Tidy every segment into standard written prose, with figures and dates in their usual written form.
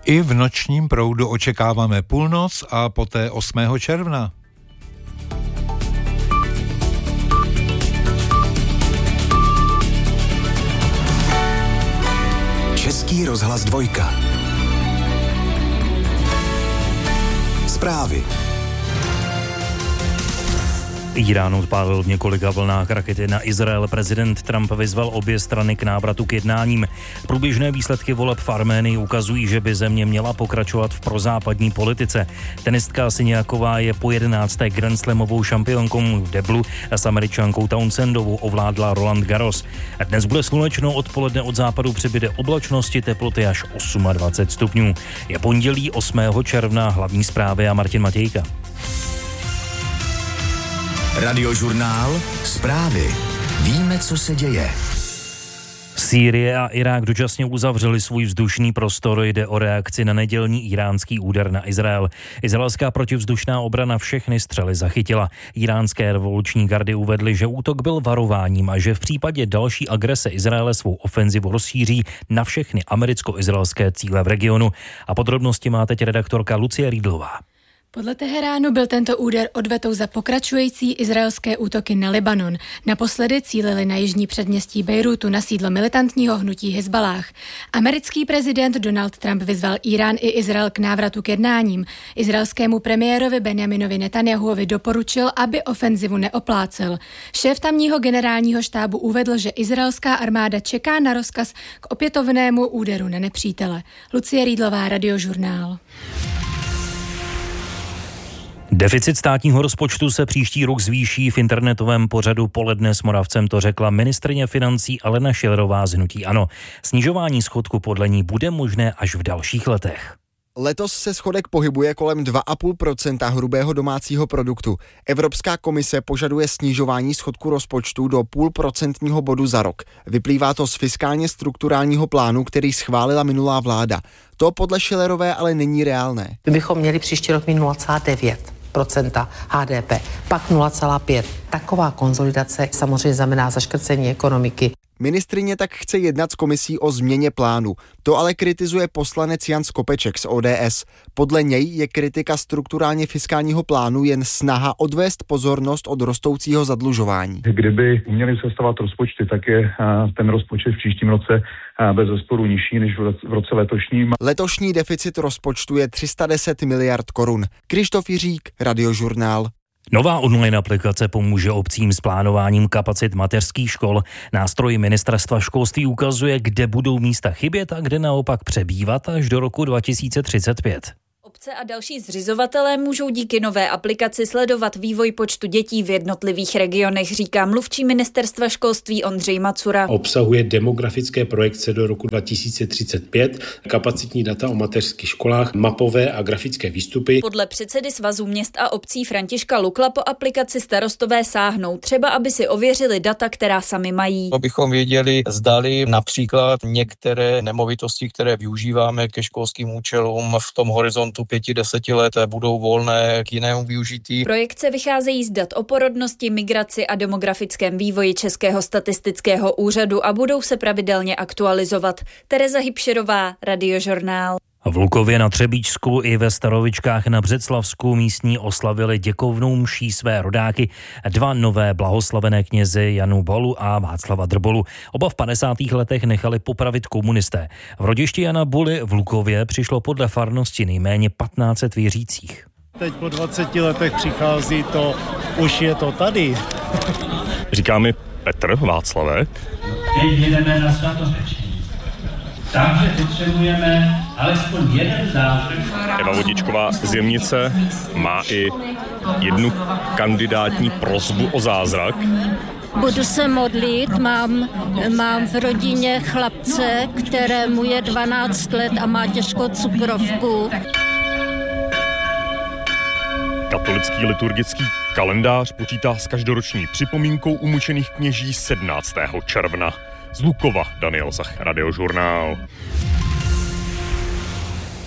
I v nočním proudu očekáváme půlnoc a poté 8. června. Český rozhlas 2. Zprávy. Irán odpálil v několika vlnách rakety na Izrael. Prezident Trump vyzval obě strany k návratu k jednáním. Průběžné výsledky voleb v Arménii ukazují, že by země měla pokračovat v prozápadní politice. Tenistka Siniaková je po 11. grandslamovou šampionkou v deblu a s Američankou Townsendovou ovládla Roland Garros. Dnes bude slunečno, odpoledne od západu přibyde oblačnosti, teploty až 28 stupňů. Je pondělí 8. června, hlavní zprávy a Martin Matějka. Radiožurnál Zprávy. Víme, co se děje. Sýrie a Irák dočasně uzavřeli svůj vzdušný prostor. Jde o reakci na nedělní iránský úder na Izrael. Izraelská protivzdušná obrana všechny střely zachytila. Iránské revoluční gardy uvedly, že útok byl varováním a že v případě další agrese Izraele svou ofenzivu rozšíří na všechny americko-izraelské cíle v regionu. A podrobnosti má teď redaktorka Lucie Rýdlová. Podle Teheránu byl tento úder odvetou za pokračující izraelské útoky na Libanon. Naposledy cílili na jižní předměstí Bejrútu na sídlo militantního hnutí Hizballáh. Americký prezident Donald Trump vyzval Irán i Izrael k návratu k jednáním. Izraelskému premiérovi Benjaminovi Netanjahuovi doporučil, aby ofenzivu neoplácel. Šéf tamního generálního štábu uvedl, že izraelská armáda čeká na rozkaz k opětovnému úderu na nepřítele. Lucie Rýdlová, Radiožurnál. Deficit státního rozpočtu se příští rok zvýší. V internetovém pořadu Poledne s Moravcem to řekla ministryně financí Alena Schillerová z hnutí ANO. Snižování schodku podle ní bude možné až v dalších letech. Letos se schodek pohybuje kolem 2,5% hrubého domácího produktu. Evropská komise požaduje snižování schodku rozpočtu do 0,5% bodu za rok. Vyplývá to z fiskálně strukturálního plánu, který schválila minulá vláda. To podle Schillerové ale není reálné. My bychom měli příští rok mít 0,9% HDP, pak 0,5%. Taková konsolidace samozřejmě znamená zaškrcení ekonomiky. Ministryně tak chce jednat s komisí o změně plánu. To ale kritizuje poslanec Jan Skopeček z ODS. Podle něj je kritika strukturálně fiskálního plánu jen snaha odvést pozornost od rostoucího zadlužování. Kdyby uměli sestavovat rozpočty, tak je ten rozpočet v příštím roce bezesporu nižší než v roce letošním. Letošní deficit rozpočtu je 310 miliard korun. Krištof Jiřík, Radiožurnál. Nová online aplikace pomůže obcím s plánováním kapacit mateřských škol. Nástroj ministerstva školství ukazuje, kde budou místa chybět a kde naopak přebývat až do roku 2035. Obce a další zřizovatelé můžou díky nové aplikaci sledovat vývoj počtu dětí v jednotlivých regionech, říká mluvčí ministerstva školství Ondřej Macura. Obsahuje demografické projekce do roku 2035, kapacitní data o mateřských školách, mapové a grafické výstupy. Podle předsedy Svazu měst a obcí Františka Lukla po aplikaci starostové sáhnou, třeba aby si ověřili data, která sami mají. Abychom věděli, zdali například některé nemovitosti, které využíváme ke školským účelům v tom horizontu 5-10 let budou volné k jinému využití. Projekce vycházejí z dat o porodnosti, migraci a demografickém vývoji Českého statistického úřadu a budou se pravidelně aktualizovat. Tereza Hybšerová, Radiožurnál. V Lukově na Třebíčsku i ve Starovičkách na Břeclavsku místní oslavili děkovnou mší své rodáky. 2 nové blahoslavené knězi Janu Bolu a Václava Drbolu. Oba v 50. letech nechali popravit komunisté. V rodišti Jana Buly v Lukově přišlo podle farnosti nejméně 1500 věřících. Teď po 20 letech přichází to, už je to tady. Říká mi Petr Václavek. Teď jdeme na svatořečení. Takže potřebujeme alespoň jeden zázrak. Eva Vodičková z Jemnice má i jednu kandidátní prosbu o zázrak. Budu se modlit, mám v rodině chlapce, kterému je 12 let a má těžkou cukrovku. Katolický liturgický kalendář počítá s každoroční připomínkou umučených kněží 17. června. Z Lukova Daniel Zach, Radiožurnál.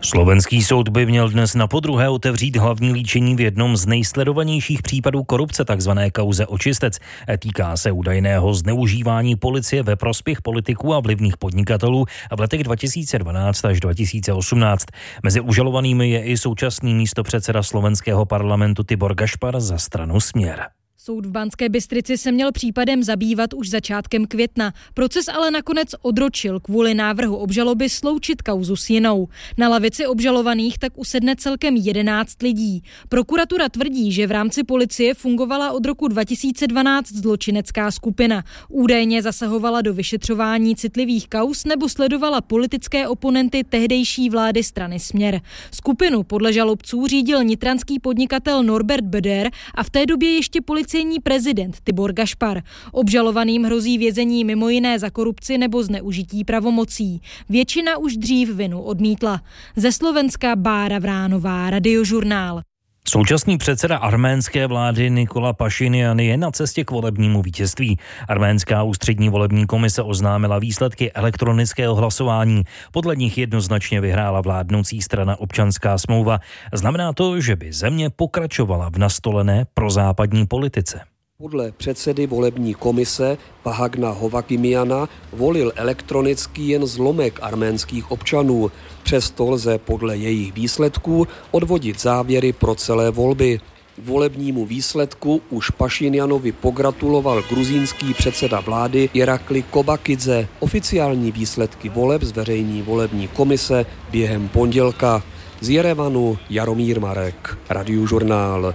Slovenský soud by měl dnes napodruhé otevřít hlavní líčení v jednom z nejsledovanějších případů korupce, takzvané kauze Očistec. Týká se údajného zneužívání policie ve prospěch politiků a vlivných podnikatelů v letech 2012 až 2018. Mezi obžalovanými je i současný místopředseda slovenského parlamentu Tibor Gašpar za stranu Směr. Soud v Banské Bystrici se měl případem zabývat už začátkem května. Proces ale nakonec odročil kvůli návrhu obžaloby sloučit kauzu s jinou. Na lavici obžalovaných tak usedne celkem 11 lidí. Prokuratura tvrdí, že v rámci policie fungovala od roku 2012 zločinecká skupina. Údajně zasahovala do vyšetřování citlivých kauz nebo sledovala politické oponenty tehdejší vlády strany Směr. Skupinu podle žalobců řídil nitranský podnikatel Norbert Böder a v té době ještě policejní prezident Tibor Gašpar. Obžalovaným hrozí vězení mimo jiné za korupci nebo zneužití pravomocí. Většina už dřív vinu odmítla. Ze Slovenska Bára Vránová, Radiožurnál. Současný předseda arménské vlády Nikola Pašinjan je na cestě k volebnímu vítězství. Arménská ústřední volební komise oznámila výsledky elektronického hlasování. Podle nich jednoznačně vyhrála vládnoucí strana Občanská smlouva. Znamená to, že by země pokračovala v nastolené prozápadní politice. Podle předsedy volební komise Vahagna Hovakimiana volil elektronicky jen zlomek arménských občanů. Přesto lze podle jejich výsledků odvodit závěry pro celé volby. Volebnímu výsledku už Pašinjanovi pogratuloval gruzínský předseda vlády Irakli Kobakidze. Oficiální výsledky voleb zveřejní volební komise během pondělka. Z Jerevanu Jaromír Marek, Radiožurnál.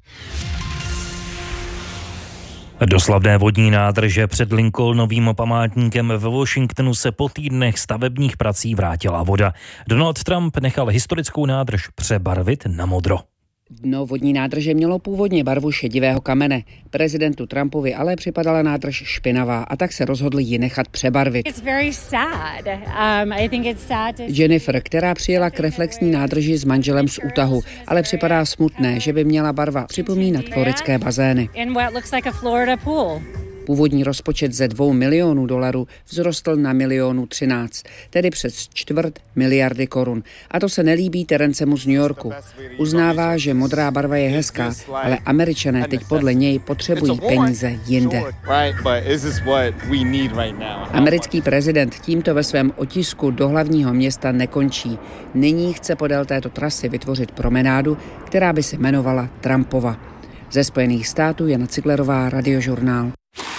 Do slavné vodní nádrže před Lincolnovým památníkem ve Washingtonu se po týdnech stavebních prací vrátila voda. Donald Trump nechal historickou nádrž přebarvit na modro. Dno vodní nádrže mělo původně barvu šedivého kamene. Prezidentu Trumpovi ale připadala nádrž špinavá a tak se rozhodl ji nechat přebarvit. Jennifer, která přijela k reflexní nádrži s manželem z útahu, ale připadá smutné, že by měla barva připomínat floridské bazény. Původní rozpočet ze $2 milionů vzrostl na $1,013 000, tedy přes 250 miliardy korun. A to se nelíbí Terencemu z New Yorku. Uznává, že modrá barva je hezká, ale Američané teď podle něj potřebují peníze jinde. Americký prezident tímto ve svém otisku do hlavního města nekončí. Nyní chce podél této trasy vytvořit promenádu, která by se jmenovala Trumpova. Ze Spojených států Jana Ciglerová, Radiožurnál.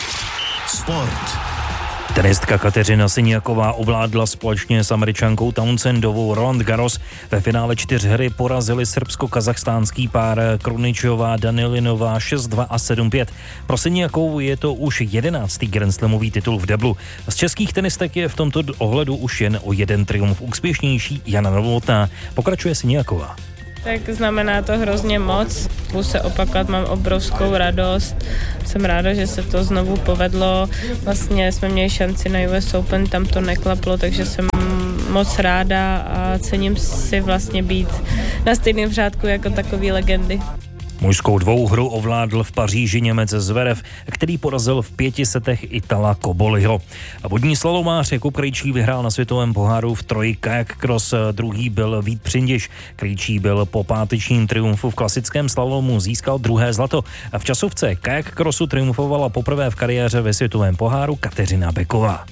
Sport. Tenistka Kateřina Siniaková ovládla společně s Američankou Townsendovou Roland Garros. Ve finále 4 porazili srbsko-kazachstánský pár Kruničová Danilinová 6-2 a 7-5. Pro Siniakovou je to už 11. grandslamový titul v deblu. Z českých tenistek je v tomto ohledu už jen o jeden triumf úspěšnější Jana Novotná. Pokračuje Siniaková. Tak znamená to hrozně moc. Budu se opakovat, mám obrovskou radost. Jsem ráda, že se to znovu povedlo. Vlastně jsme měli šanci na US Open, tam to neklaplo, takže jsem moc ráda a cením si vlastně být na stejném řádku jako takový legendy. Mužskou dvouhru ovládl v Paříži Němec Zverev, který porazil v 5 setech Itala Koboliho. Vodní slalomář Jakub Krejčí vyhrál na světovém poháru v troji kajak cross, druhý byl Vít Přindiš. Krejčí byl po pátečním triumfu v klasickém slalomu, získal 2. zlato. V časovce kajak crossu triumfovala poprvé v kariéře ve světovém poháru Kateřina Beková.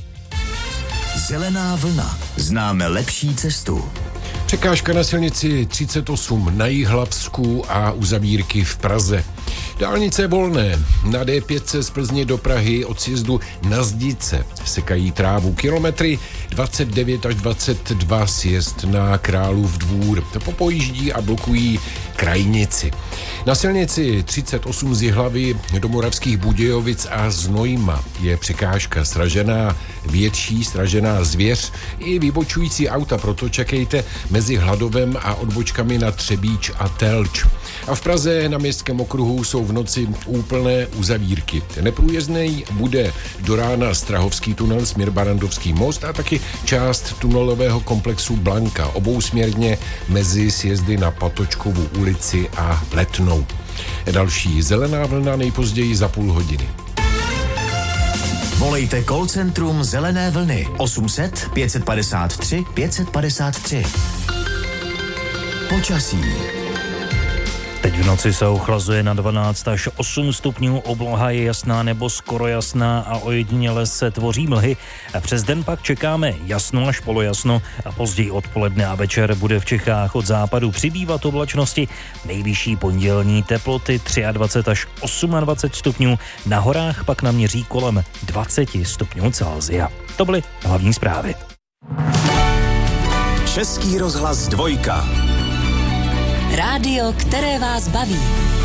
Zelená vlna. Známe lepší cestu. Překážka na silnici 38 na Jihlavsku a uzavírky v Praze. Dálnice volné. Na D5 z Plzně do Prahy od sjezdu na Zdice sekají trávu. Kilometry 29 až 22 sjezd na Králův Dvůr. Popojíždí a blokují krajnici. Na silnici 38 z Jihlavy do Moravských Budějovic a Znojma je překážka sražená větší sražená zvěř i vybočující auta, proto čekejte mezi Hladovem a odbočkami na Třebíč a Telč. A v Praze na Městském okruhu jsou v noci úplné uzavírky. Neprůjezdný bude do rána Strahovský tunel směr Barandovský most a taky část tunelového komplexu Blanka, obousměrně mezi sjezdy na Patočkovu ulici a Letnou. Další zelená vlna nejpozději za půl hodiny. Volejte call centrum Zelené vlny 800 553 553. Počasí. Teď v noci se ochlazuje na 12 až 8 stupňů, obloha je jasná nebo skoro jasná a ojediněle se tvoří mlhy. Přes den pak čekáme jasno až polojasno a později odpoledne a večer bude v Čechách od západu přibývat oblačnosti. Nejvyšší pondělní teploty 23 až 28 stupňů, na horách pak naměří kolem 20 stupňů Celsia. To byly hlavní zprávy. Český rozhlas 2. Rádio, které vás baví.